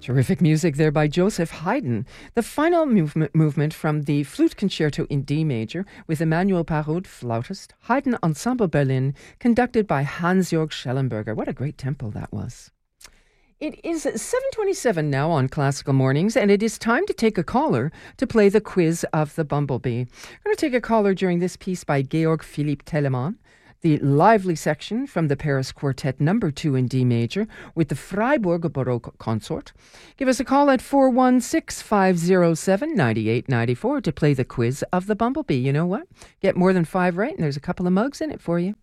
Terrific music there by Joseph Haydn. The final movement from the Flute Concerto in D major with Emanuel Parod, flautist, Haydn Ensemble Berlin, conducted by Hans-Jörg Schellenberger. What a great tempo that was. It is 7:27 now on Classical Mornings, and it is time to take a caller to play the quiz of the Bumblebee. I'm going to take a caller during this piece by Georg Philipp Telemann, the lively section from the Paris Quartet No. 2 in D major with the Freiburg Baroque Consort. Give us a call at 416-507-9894 to play the quiz of the Bumblebee. You know what? Get more than 5 right, and there's a couple of mugs in it for you.